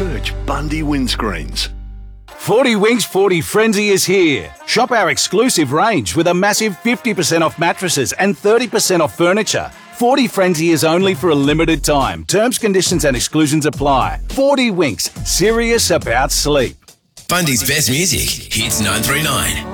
Search Bundy Windscreens. 40 Winks 40 Frenzy is here. Shop our exclusive range with a massive 50% off mattresses and 30% off furniture. 40 Frenzy is only for a limited time. Terms, conditions and exclusions apply. 40 Winks, serious about sleep. Bundy's best music, Hits 939.